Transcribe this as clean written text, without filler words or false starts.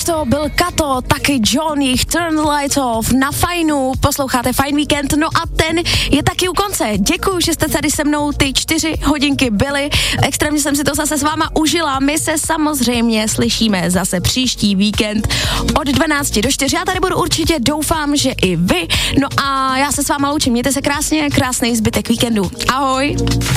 Tiesto, byl Kato, taky John, jejich Turn the Lights Off na Fajnu, posloucháte Fajn víkend, no a ten je taky u konce. Děkuju, že jste tady se mnou ty 4 hodinky byly, extrémně jsem si to zase s váma užila, my se samozřejmě slyšíme zase příští víkend od 12 do 4, já tady budu určitě, doufám, že i vy, no a já se s váma loučím, mějte se krásně, krásný zbytek víkendu, ahoj.